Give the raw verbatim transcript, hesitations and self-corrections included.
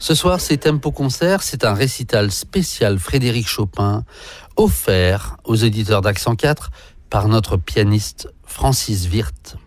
Ce soir, c'est Tempo Concert, c'est un récital spécial Frédéric Chopin, offert aux auditeurs d'Accent quatre par notre pianiste Francis Wirth.